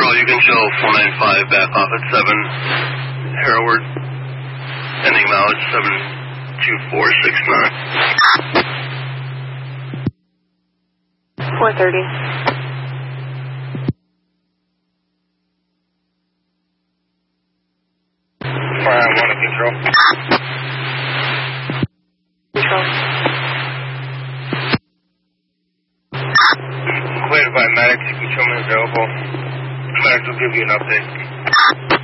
you can show 495 back off at 7 Hereward. Ending mileage 72469. 430. Fire on 1 to control. Control. Cleared by medics. You can show me available. Medics will give you an update.